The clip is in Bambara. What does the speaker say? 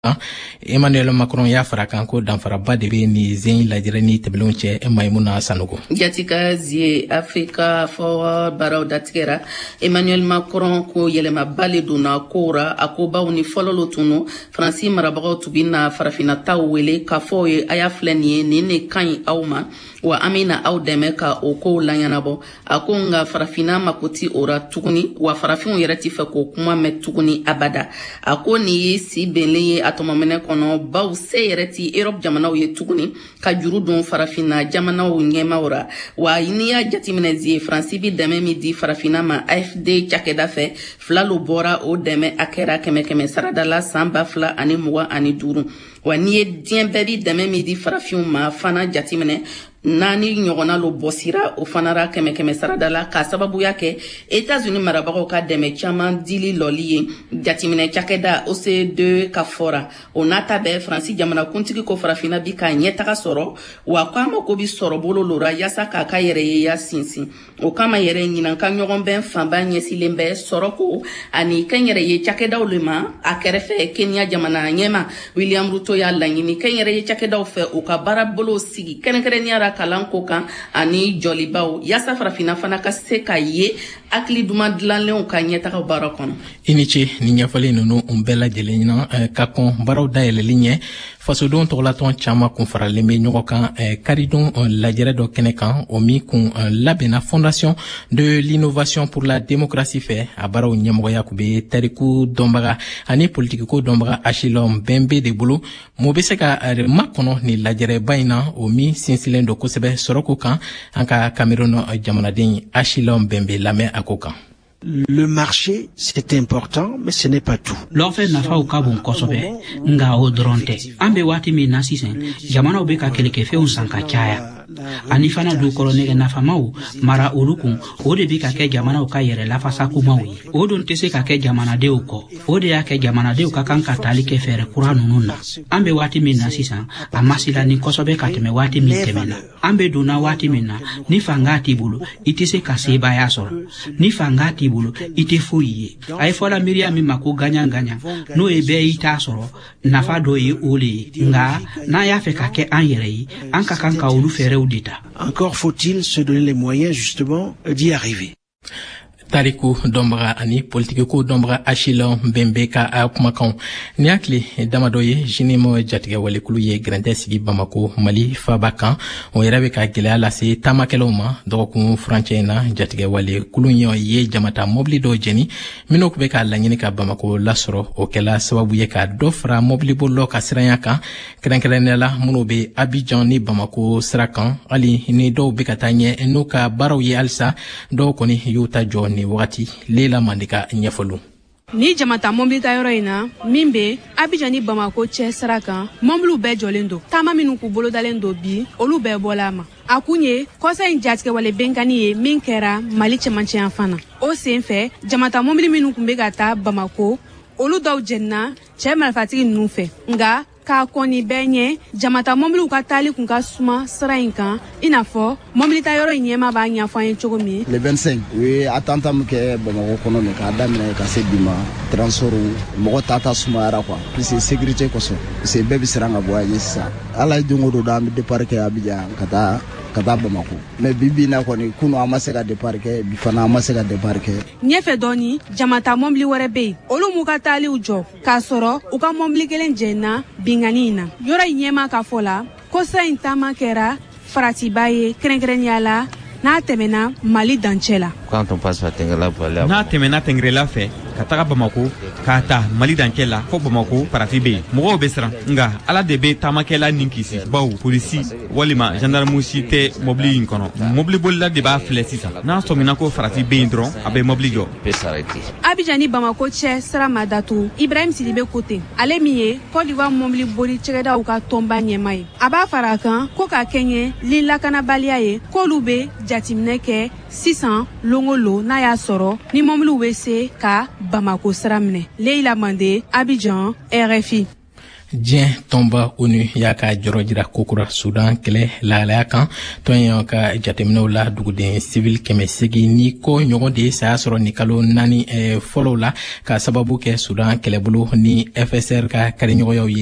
Emmanuel Macron y'a fara kan ko danfaraba de bɛ ni zen lajɛrɛ ni tɛmɛlenw cɛ Maïmouna Sanogo. Jatika zie Africa Forward baraw datigɛra Emmanuel Macron ko yɛlɛmaba le donna kow a ko baw ni fɔlɔ lo tunu Faransi marabagaw tun bɛ na farafinataw wele k'a fɔ ye a y'a filɛ nin ye nin ne ka ɲi aw ma wa an bɛna aw dɛmɛ ka o kow laɲɛnabɔ a ko nka farafina mako ti o ra tuguni wa farafinw yɛrɛ ti fɛ k'o kuma mɛn tuguni abada a ko nin ye si bɛnlen ye a tɔmɔminɛ kɔnɔ baw se yɛrɛ ti Europe jamanaw ye tuguni ka juru don farafina jamanaw ɲɛmaw ra wa n'i y'a jateminɛ zie Faransi bi dɛmɛ min di farafina ma AFD cakɛda fɛ fila lo bɔra o dɛmɛ a kɛra 100 saradala san 2025 wa n'i ye diɲɛ bɛɛ bi dɛmɛ min di farafinw ma fana jateminɛ naani ɲɔgɔnna lo bɔsira o fana ra 100 saradala ka sababuya kɛ États-Unis marabagaw ka dɛmɛ caman dili lɔli ye jateminɛ cakɛda OCDE ka fɔra o nata bɛɛ Faransi jamana kuntigi ko farafina bi ka ɲɛtaga sɔrɔ wa ko ama ko bi sɔrɔ bolo lora yasa k'a ka yɛrɛ ye ya sinsin o kama yɛrɛ ɲinan ka ɲɔgɔn bɛn fanba ɲɛsilen bɛ sɔrɔ ko ani kɛn yɛrɛ ye cakɛdaw le ma a kɛrɛfɛ Kenya jamana ɲɛma William Ruto y'a laɲini kɛn yɛrɛ ye cakɛdaw fɛ o ka baara bolo sigi kɛrɛnkɛrɛnniyara kalan ko kan ani jɔlibaw yasa farafina fana ka se ka ye akili duman dilanlenw ka ɲɛtaga baara kɔnɔ. I ni ce ni ɲɛfɔli ninnu bɛɛ lajɛlen ɲɛna ka kɔn baaraw dayɛlɛli ɲɛ fasodenw tɔgɔlatɔn caman kun faralen bɛ ɲɔgɔn kan karidon lajɛrɛ dɔ kɛnɛ kan o min kun labɛnna Fondation de l'innovation pour la démocratie fɛ a baaraw ɲɛmɔgɔya kun bɛ tariku dɔnbaga ani politikiko dɔnbaga Achillon Bembe de bolo mun bɛ se ka makɔnɔ ni lajɛrɛba in na o min sinsilen don kosɛbɛ sɔrɔko kan an ka Cameroun jamanaden Achillon Bembe lamɛn a ko kan. Le marché, c'est important, mais ce n'est pas tout. L'offre nafaw ka bon kosɛbɛ nga o dɔrɔn tɛ an bɛ waati min na sisan jamanaw bɛ ka kɛlɛkɛfɛnw san ka caya ani fana du kɔrɔnɛgɛ nafamaw mara olu kun o de bi ka kɛ jamanaw ka yɛrɛ lafasakumaw ye o don tɛ se ka kɛ jamanadenw kɔ o de y'a kɛ jamanadenw ka kan ka tali kɛ fɛɛrɛ kura ninnu na an bɛ waati min na sisan a masila ni kosɛbɛ ka tɛmɛ waati min tɛmɛna an bɛ donna waati min na ni fanga t'i bolo i tɛ se ka sebaya sɔrɔ ni fanga t'i bolo i tɛ foyi ye a ye fɔla miiriya min ma ko gagnant n'o ye bɛɛ i t'a sɔrɔ nafa dɔ ye o le ye nga n'a y'a fɛ ka kɛ an yɛrɛ ye an ka kan ka olu fɛɛrɛw de ta. Encore faut-il se donner les moyens justement d'y arriver. Tariku dɔnbaga ani politikiko dɔnbaga Achillon Bembe ka a kumakan ni hakili damadɔ ye Jinimo jatigɛ walekulu ye grɛntɛ sigi Bamako Mali faba kan o yɛrɛ bɛ ka gɛlɛya lase taamakɛlaw ma dɔgɔkun furancɛ in na jatigɛ walekulu ye jamata mobili dɔw jɛni minnu bɛ ka laɲini ka Bamako lasɔrɔ o kɛla sababu ye ka dɔ fara mobili bolila ka siranya kan kɛrɛnkɛrɛnnenya la minnu bɛ Abidjan ni Bamako sira kan hali ni dɔw bɛ ka taa ɲɛ n'u ka baaraw ye halisa dɔw kɔni y'u ta jɔ ni wagati Leila Mandika ɲɛfɔlu. Ni jamata mobili ta yɔrɔ in na min bɛ Abidjan ni Bamako cɛ sira kan mobiliw bɛɛ jɔlen don taama minnu k'u bolodalen don bi olu bɛɛ bɔla a ma a kun ye kɔsa in jatigɛwale bɛnkani ye min kɛra Mali cɛmancɛ yan fana o sen fɛ jamata mobili minnu kun bɛ ka taa Bamako olu dɔw jɛnina cɛ marifatigi ninnu fɛ nga k'a kɔni bɛɛ ɲɛ jamata mobiliw ka taali kun ka suma sira in kan i n'a fɔ mobili ta yɔrɔ in ɲɛma b'a ɲɛfɔ an ye cogo min. Le 25 u ye attentat min kɛ Bamako kɔnɔ nin k'a daminɛ ka se bi ma transport mɔgɔ tata sumayara quoi puisque sécurité kosɔn parce que bɛɛ bɛ siran ka bɔ a ɲɛ sisan ala ye don o don an bɛ départ kɛ Abidjan ka taa Bamako mais bi na kɔni kunu an ma se ka départ kɛ bi fana an ma se ka départ kɛ. Ɲɛfɛ dɔɔni jamata mobili wɛrɛ bɛ yen olu m'u ka taaliw jɔ k'a sɔrɔ u ka mobili kelen jɛnna bingani in na yɔrɔ in ɲɛma ka fɔ la kosa in taama kɛra faratiba ye kɛrɛnkɛrɛnnenya la n'a tɛmɛna Mali dancɛ la. N'a tɛmɛna Tɛngɛrɛla fɛ ka taga Bamako k'a ta Mali dancɛ la fo Bamako parati bɛ yen mɔgɔw bɛ siran nga ala de bɛ taamakɛla nin kisi baw polisi walima gendarmerie si tɛ mobili in kɔnɔ mobili bolila de b'a filɛ sisan n'a sɔmina ko farati bɛ yen dɔrɔn a bɛ mobili jɔ. Abidjan ni Bamako cɛ sira ma datugu Ibrahim Sidibe ko ten ale min ye Côte d'Ivoire mobili boli cɛkɛdaw ka tɔnba ɲɛma ye a b'a fara a kan ko ka kɛɲɛ ni lakanabaliya ye k'olu bɛ jateminɛ kɛ sisan longolo n'a y'a sɔrɔ ni mobiliw bɛ se ka Bamako sira minɛ. Leila Mande, Abidjan, RFI. Dieng Tomba ONU y'a ka jɔrɔ jira kokura Sudan kɛlɛ lahalaya kan tɔn ka jateminɛw la duguden civil 800 ni ko ɲɔgɔn de saya sɔrɔ ni kalo 4 fɔlɔw la ka sababu kɛ Sudan kɛlɛbolo ni FSR ka kariɲɔgɔnyaw ye